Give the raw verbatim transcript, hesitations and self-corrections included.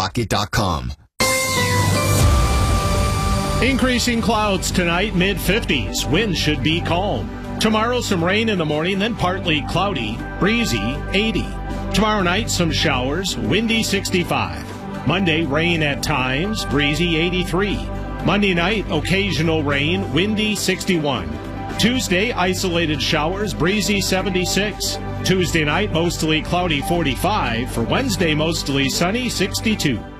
rocket dot com. Increasing clouds tonight, mid fifties. Wind should be calm. Tomorrow, some rain in the morning, then partly cloudy, breezy, eighty. Tomorrow night, some showers, windy, sixty-five. Monday, rain at times, breezy, eighty-three. Monday night, occasional rain, windy, sixty-one. Tuesday, isolated showers, breezy, seventy-six. Tuesday night, mostly cloudy, forty-five. For Wednesday, mostly sunny, sixty-two.